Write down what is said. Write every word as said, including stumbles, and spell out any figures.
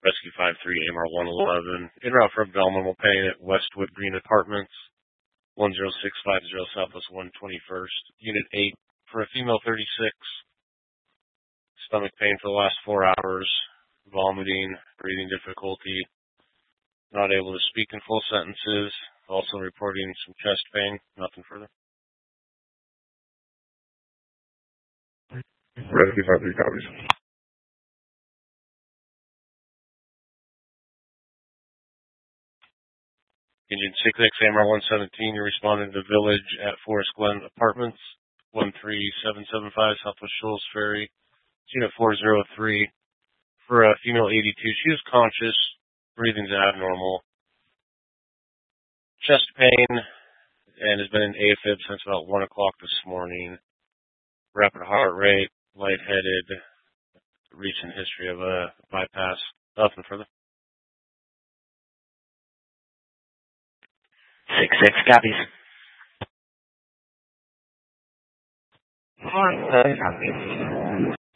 Rescue five three A M R one eleven. En route for abdominal pain at Westwood Green Apartments, one zero six five zero Southwest one twenty-first. Unit eight for a female thirty-six. Stomach pain for the last four hours. Vomiting, breathing difficulty. Not able to speak in full sentences. Also reporting some chest pain. Nothing further. Rescue five three copies. Engine six X A M R one seventeen, you're responding to Village at Forest Glen Apartments, one three seven seven five Southwest Shoals Ferry. It's unit four zero three. For a female eighty-two, she was conscious. Breathing's abnormal. Chest pain, and has been in AFib since about one o'clock this morning. Rapid heart rate, lightheaded, recent history of a bypass. Nothing further. Six six copies. Four seven copies.